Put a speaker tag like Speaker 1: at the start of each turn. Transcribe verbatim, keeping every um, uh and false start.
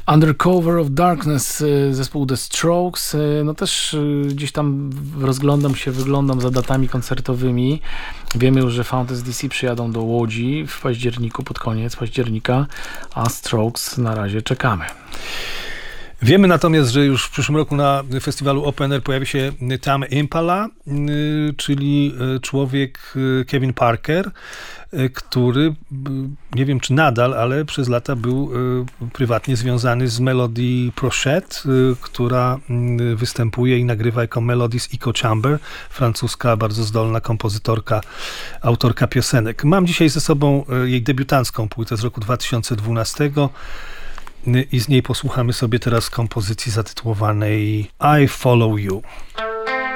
Speaker 1: Under Cover of Darkness, zespół The Strokes. No też gdzieś tam rozglądam się, wyglądam za datami koncertowymi. Wiemy już, że Fountains D C przyjadą do Łodzi w październiku, pod koniec października, a Strokes na razie czekamy.
Speaker 2: Wiemy natomiast, że już w przyszłym roku na festiwalu Open Air pojawi się Tame Impala, czyli człowiek Kevin Parker, który, nie wiem czy nadal, ale przez lata był prywatnie związany z Melody Prochette, która występuje i nagrywa jako Melodies Echo Chamber, francuska, bardzo zdolna kompozytorka, autorka piosenek. Mam dzisiaj ze sobą jej debiutancką płytę z roku dwa tysiące dwunastego i z niej posłuchamy sobie teraz kompozycji zatytułowanej I Follow You.